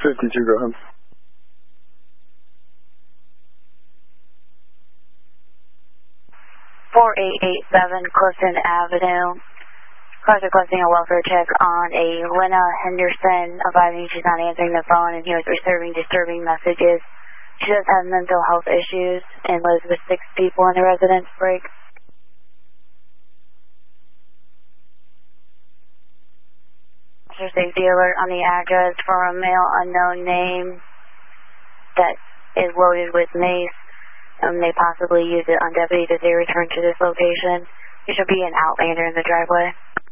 52, go ahead. Clifton Avenue. Cars requesting a welfare check on a Lena Henderson, advising she's not answering the phone and he was receiving disturbing messages. She does have mental health issues and lives with 6 people in the residence break. Officer safety alert on the address for a male unknown name that is loaded with mace. They possibly use it on deputies as they return to this location. There should be an Outlander in the driveway.